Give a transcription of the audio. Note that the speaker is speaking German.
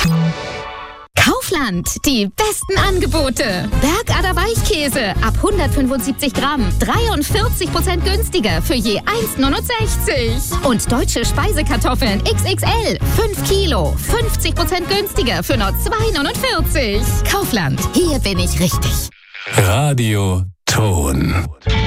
Kaufland, die besten Angebote. Bergader Weichkäse ab 175 Gramm, 43% günstiger für je 1,69. Und deutsche Speisekartoffeln XXL, 5 Kilo, 50% günstiger für nur 2,49. Kaufland, hier bin ich richtig. Radio Ton.